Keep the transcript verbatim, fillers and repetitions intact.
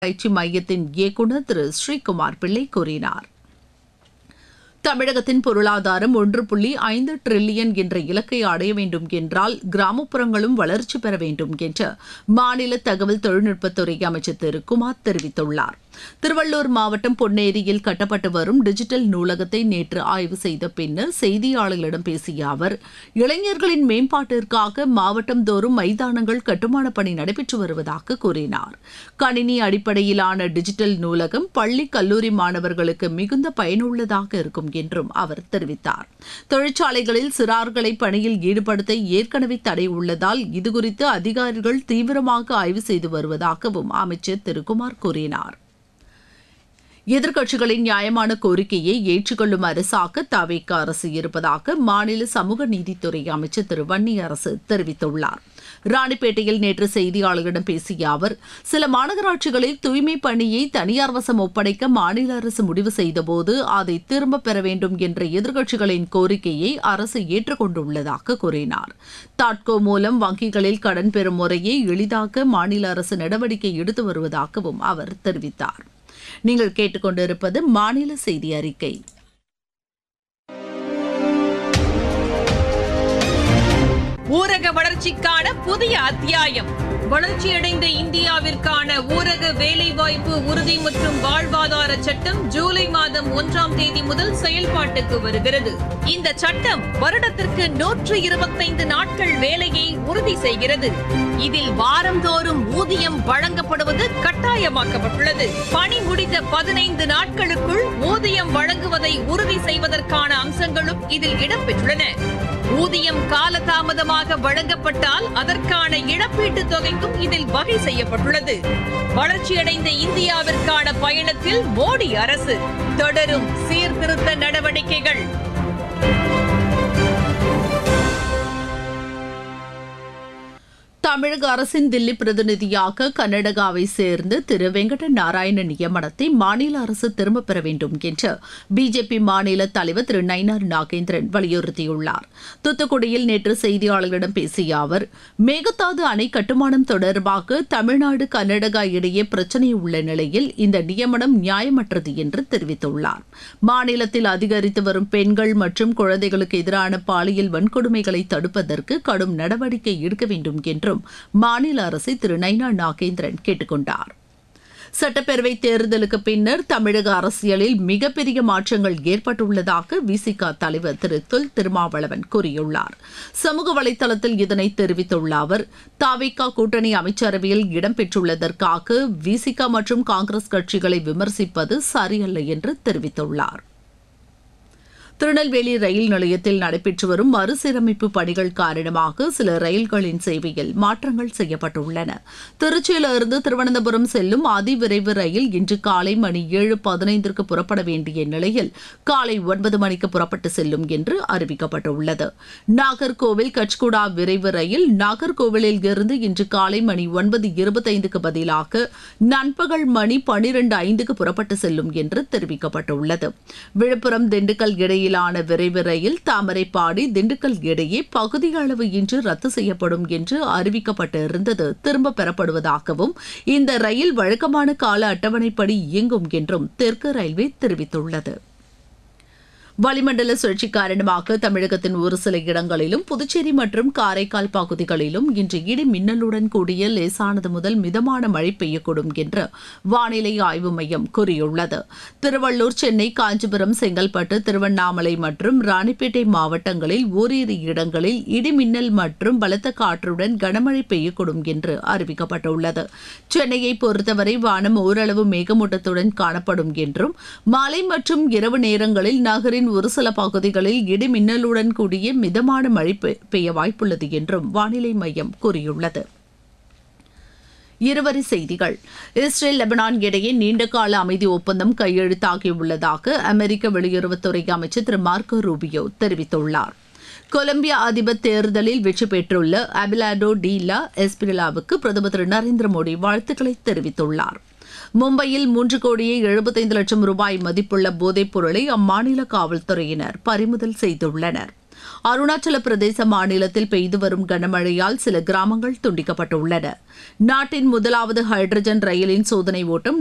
ஆராய்ச்சி மையத்தின் இயக்குநர் திரு ஸ்ரீகுமார் பிள்ளை கூறினார். தமிழகத்தின் பொருளாதாரம் ஒன்று புள்ளி ஐந்து டிரில்லியன் என்ற இலக்கை அடைய வேண்டும் என்றால் கிராமப்புறங்களும் வளர்ச்சி பெற வேண்டும் என்று மாநில தகவல் தொழில்நுட்பத்துறை அமைச்சர் திரு குமார் தெரிவித்துள்ளார். திருவள்ளூர் மாவட்டம் பொன்னேரியில் கட்டப்பட்டு வரும் டிஜிட்டல் நூலகத்தை நேற்று ஆய்வு செய்த பின்னர் செய்தியாளர்களிடம் பேசிய அவர், இளைஞர்களின் மேம்பாட்டிற்காக மாவட்டந்தோறும் மைதானங்கள் கட்டுமான பணி நடைபெற்று வருவதாக கூறினார். கணினி அடிப்படையிலான டிஜிட்டல் நூலகம் பள்ளி கல்லூரி மாணவர்களுக்கு மிகுந்த பயனுள்ளதாக இருக்கும் என்றும் அவர் தெரிவித்தார். தொழிற்சாலைகளில் சிறார்களை பணியில் ஈடுபடுத்த ஏற்கனவே தடை உள்ளதால் இதுகுறித்து அதிகாரிகள் தீவிரமாக ஆய்வு செய்து வருவதாகவும் அமைச்சர் திரு குமார் கூறினார். எதிர்க்கட்சிகளின் நியாயமான கோரிக்கையை ஏற்றுக்கொள்ளும் அரசாக தவேக அரசு இருப்பதாக மாநில சமூக நீதித்துறை அமைச்சர் திரு வன்னியரசு தெரிவித்துள்ளார். ராணிப்பேட்டையில் நேற்று செய்தியாளர்களிடம் பேசிய அவர், சில மாநகராட்சிகளில் தூய்மை பணியை தனியார் வசம் ஒப்படைக்க மாநில அரசு முடிவு செய்தபோது அதை திரும்பப் பெற வேண்டும் என்ற எதிர்க்கட்சிகளின் கோரிக்கையை அரசு ஏற்றுக்கொண்டுள்ளதாக கூறினார். தாட்கோ மூலம் வங்கிகளில் கடன் பெறும் முறையை எளிதாக்க மாநில அரசு நடவடிக்கை எடுத்து வருவதாகவும் அவர் தெரிவித்தார். நீங்கள் கேட்டுக்கொண்டிருப்பது மாநில செய்தி அறிக்கை. ஊரக வளர்ச்சிக்கான புதிய அத்தியாயம். வளர்ச்சியடைந்த இந்தியாவிற்கான ஊரக வேலைவாய்ப்பு உறுதி மற்றும் வாழ்வாதார சட்டம் ஜூலை மாதம் ஒன்றாம் தேதி முதல் செயல்பாட்டுக்கு வருகிறது. இந்த சட்டம் வருடத்திற்கு நூற்று இருபத்தைந்து நாட்கள் வேலையை உறுதி செய்கிறது. இதில் வாரந்தோறும் ஊதியம் வழங்கப்படுவது கட்டாயமாக்கப்பட்டுள்ளது. பணி முடிந்த பதினைந்து நாட்களுக்குள் ஊதியம் வழங்குவதை உறுதி செய்வதற்கான அம்சங்களும் இதில் இடம்பெற்றுள்ளன. ஊதியம் காலதாமதமாக வழங்கப்பட்டால் அதற்கான இழப்பீட்டுத் தொகைக்கும் இதில் வகை செய்யப்பட்டுள்ளது. வளர்ச்சியடைந்த இந்தியாவிற்கான பயணத்தில் மோடி அரசு தொடரும் சீர்திருத்த நடவடிக்கைகள். தமிழக அரசின் தில்லி பிரதிநிதியாக கர்நாடகாவை சேர்ந்த திரு வெங்கட நாராயண நியமனத்தை மாநில அரசு திரும்பப் பெற வேண்டும் என்று பிஜேபி மாநில தலைவர் திரு நயினார் நாகேந்திரன் வலியுறுத்தியுள்ளார். தூத்துக்குடியில் நேற்று செய்தியாளர்களிடம் பேசிய அவர், மேகதாது அணை கட்டுமானம் தொடர்பாக தமிழ்நாடு கர்நாடகா இடையே பிரச்சினை உள்ள நிலையில் இந்த நியமனம் நியாயமற்றது என்று தெரிவித்துள்ளார். மாநிலத்தில் அதிகரித்து வரும் பெண்கள் மற்றும் குழந்தைகளுக்கு எதிரான பாலியல் வன்கொடுமைகளை தடுப்பதற்கு கடும் நடவடிக்கை எடுக்க வேண்டும் என்றும் மாநில அரசை திரு நயினார் நாகேந்திரன் கேட்டுக் கொண்டார். சட்டப்பேரவை தேர்தலுக்கு பின்னர் தமிழக அரசியலில் மிகப்பெரிய மாற்றங்கள் ஏற்பட்டுள்ளதாக விசிக தலைவர் திரு தொல் திருமாவளவன் கூறியுள்ளார். சமூக வலைதளத்தில் இதனை தெரிவித்துள்ள அவர், தவேக கூட்டணி அமைச்சரவையில் இடம்பெற்றுள்ளதற்காக விசிக மற்றும் காங்கிரஸ் கட்சிகளை விமர்சிப்பது சரியல்ல என்று தெரிவித்துள்ளார். திருநெல்வேலி ரயில் நிலையத்தில் நடைபெற்று வரும் மறுசீரமைப்பு பணிகள் காரணமாக சில ரயில்களின் சேவையில் மாற்றங்கள் செய்யப்பட்டுள்ளன. திருச்சியிலிருந்து திருவனந்தபுரம் செல்லும் அதிவிரைவு ரயில் இன்று காலை மணி ஏழு பதினைந்திற்கு புறப்பட வேண்டிய நிலையில் காலை ஒன்பது மணிக்கு புறப்பட்டு செல்லும் என்று அறிவிக்கப்பட்டுள்ளது. நாகர்கோவில் கச்குடா விரைவு ரயில் நாகர்கோவிலில் இருந்து இன்று காலை மணி ஒன்பது இருபத்தைந்துக்கு பதிலாக நண்பகல் மணி பனிரெண்டு ஐந்துக்கு புறப்பட்டு செல்லும் என்று தெரிவிக்கப்பட்டுள்ளது. விழுப்புரம் திண்டுக்கல் இடையில் விரைவு ரயில் தாமரைப்பாடி திண்டுக்கல் இடையே பகுதி அளவு இன்று ரத்து செய்யப்படும் என்று அறிவிக்கப்பட்டிருந்தது திரும்ப பெறப்படுவதாகவும் இந்த ரயில் வழக்கமான கால அட்டவணைப்படி இயங்கும் என்றும் தெற்கு ரயில்வே தெரிவித்துள்ளது. வளிமண்டல சுழற்சி காரணமாக தமிழகத்தின் ஒரு சில இடங்களிலும் புதுச்சேரி மற்றும் காரைக்கால் பகுதிகளிலும் இன்று இடி மின்னலுடன் கூடிய லேசானது முதல் மிதமான மழை பெய்யக்கூடும் என்று வானிலை ஆய்வு மையம் கூறியுள்ளது. திருவள்ளூர், சென்னை, காஞ்சிபுரம், செங்கல்பட்டு, திருவண்ணாமலை மற்றும் ராணிப்பேட்டை மாவட்டங்களில் ஓரிரு இடங்களில் இடி மின்னல் மற்றும் பலத்த காற்றுடன் கனமழை பெய்யக்கூடும் என்று அறிவிக்கப்பட்டுள்ளது. சென்னையை பொறுத்தவரை வானம் ஓரளவு மேகமூட்டத்துடன் காணப்படும் என்றும் மாலை மற்றும் இரவு நேரங்களில் நகரின் ஒரு சில பகுதிகளில் இடி மின்னலுடன் கூடிய மிதமான மழை பெய்ய வாய்ப்புள்ளது என்றும் வானிலை மையம் கூறியுள்ளது. இருவரி செய்திகள். இஸ்ரேல் லெபனான் இடையே நீண்டகால அமைதி ஒப்பந்தம் கையெழுத்தாகியுள்ளதாக அமெரிக்க வெளியுறவுத்துறை அமைச்சர் திரு மார்க்கோ ரூபியோ தெரிவித்துள்ளார். கொலம்பியா அதிபர் தேர்தலில் வெற்றி பெற்றுள்ள அபிலாடோ டி லா எஸ்பிரிலாவுக்கு பிரதமர் திரு நரேந்திர மோடி வாழ்த்துக்களை தெரிவித்துள்ளார். மும்பையில் மூன்று கோடியே எழுபத்தைந்து லட்சம் ரூபாய் மதிப்புள்ள போதைப் பொருளை அம்மாநில காவல்துறையினர் பறிமுதல் செய்துள்ளனர். அருணாச்சல பிரதேச மாநிலத்தில் பெய்து வரும் கனமழையால் சில கிராமங்கள் துண்டிக்கப்பட்டுள்ளன. நாட்டின் முதலாவது ஹைட்ரஜன் ரயிலின் சோதனை ஓட்டம்